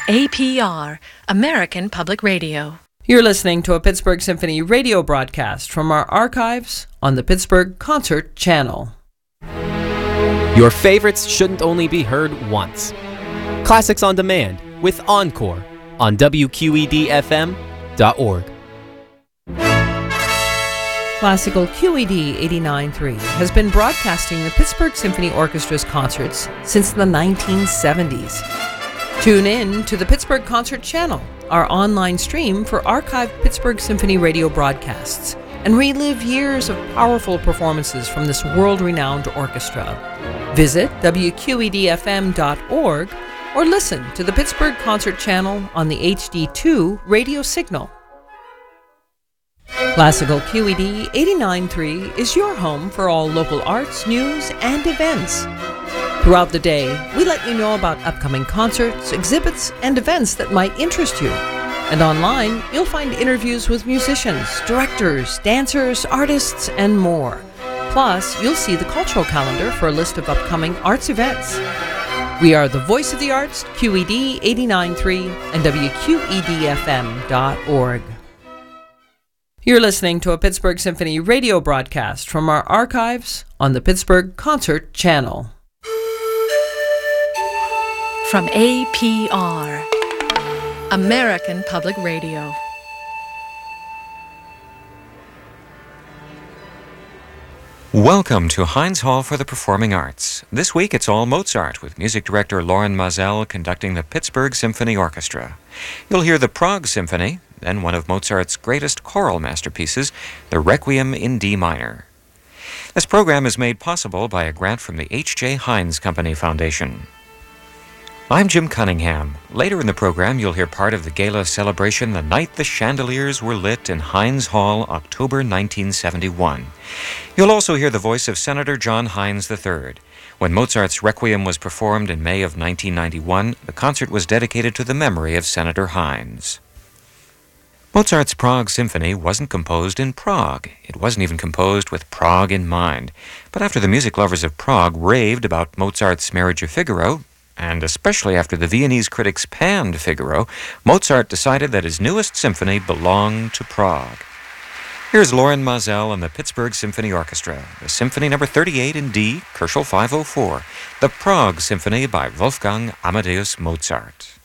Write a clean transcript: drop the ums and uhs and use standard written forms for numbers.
APR, American Public Radio. You're listening to a Pittsburgh Symphony radio broadcast from our archives on the Pittsburgh Concert Channel. Your favorites shouldn't only be heard once. Classics on Demand with Encore on WQEDFM.org. Classical QED 89.3 has been broadcasting the Pittsburgh Symphony Orchestra's concerts since the 1970s. Tune in to the Pittsburgh Concert Channel, our online stream for archived Pittsburgh Symphony radio broadcasts, and relive years of powerful performances from this world-renowned orchestra. Visit WQEDFM.org or listen to the Pittsburgh Concert Channel on the HD2 radio signal. Classical QED 89.3 is your home for all local arts, news, and events. Throughout the day, we let you know about upcoming concerts, exhibits, and events that might interest you. And online, you'll find interviews with musicians, directors, dancers, artists, and more. Plus, you'll see the cultural calendar for a list of upcoming arts events. We are the voice of the arts, QED 89.3 and WQEDFM.org. You're listening to a Pittsburgh Symphony radio broadcast from our archives on the Pittsburgh Concert Channel. From APR, American Public Radio. Welcome to Heinz Hall for the Performing Arts. This week it's all Mozart, with music director Loren Maazel conducting the Pittsburgh Symphony Orchestra. You'll hear the Prague Symphony, then one of Mozart's greatest choral masterpieces, the Requiem in D minor. This program is made possible by a grant from the H.J. Heinz Company Foundation. I'm Jim Cunningham. Later in the program, you'll hear part of the gala celebration The Night the Chandeliers Were Lit in Heinz Hall, October 1971. You'll also hear the voice of Senator John Heinz III. When Mozart's Requiem was performed in May of 1991, the concert was dedicated to the memory of Senator Heinz. Mozart's Prague Symphony wasn't composed in Prague. It wasn't even composed with Prague in mind. But after the music lovers of Prague raved about Mozart's Marriage of Figaro, and especially after the Viennese critics panned Figaro, Mozart decided that his newest symphony belonged to Prague. Here's Loren Maazel and the Pittsburgh Symphony Orchestra, the Symphony No. 38 in D, Koelschel 504, the Prague Symphony by Wolfgang Amadeus Mozart.